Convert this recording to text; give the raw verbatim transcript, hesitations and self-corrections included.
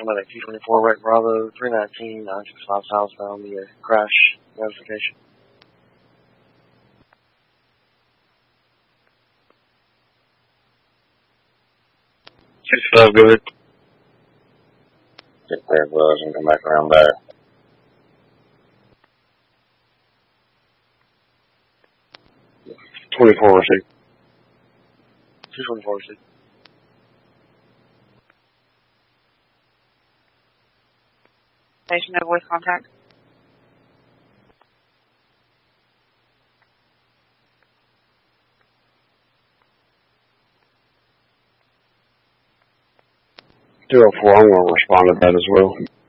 Station Medic two twenty-four, Rec Bravo, three nineteen, nine six five southbound, the uh, crash notification. six five, go ahead. Get there, Buzz, and come back around there. twenty-four, receive. two twenty-four, receive. Station, no voice contact. two oh four, I'm going to respond to that as well.